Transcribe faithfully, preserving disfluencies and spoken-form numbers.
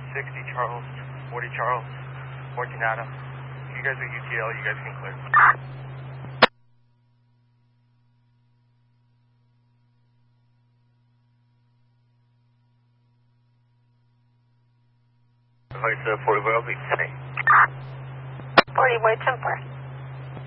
sixty Charles, forty Charles, fourteen Adam. If you guys are U T L, you guys can clear. Voice uh, forty, where are we today? forty, wait, ten four.